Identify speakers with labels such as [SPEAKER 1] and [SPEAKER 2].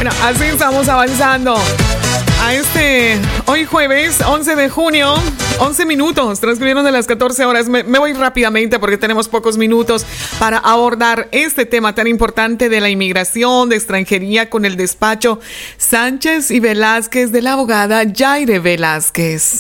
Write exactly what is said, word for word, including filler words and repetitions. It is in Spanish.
[SPEAKER 1] Bueno, así estamos avanzando a este, hoy jueves, once de junio, once minutos, transcurrieron de las catorce horas. Me, me voy rápidamente porque tenemos pocos minutos para abordar este tema tan importante de la inmigración, de extranjería, con el despacho Sánchez y Velázquez de la abogada Yaire Velázquez.